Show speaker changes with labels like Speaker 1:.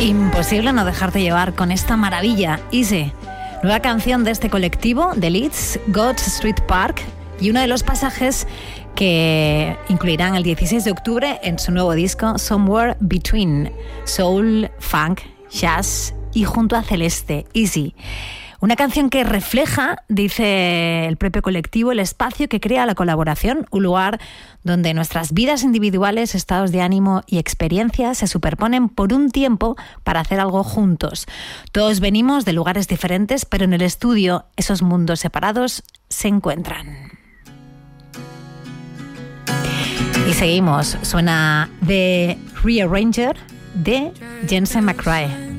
Speaker 1: Imposible no dejarte llevar con esta maravilla, Easy. Nueva canción de este colectivo, de Leeds, God's Street Park, y uno de los pasajes que incluirán el 16 de octubre en su nuevo disco Somewhere Between, soul, funk, jazz y junto a Celeste, Easy. Una canción que refleja, dice el propio colectivo, el espacio que crea la colaboración, un lugar donde nuestras vidas individuales, estados de ánimo y experiencias se superponen por un tiempo para hacer algo juntos. Todos venimos de lugares diferentes, pero en el estudio esos mundos separados se encuentran. Y seguimos, suena The Rearranger de Jensen McRae.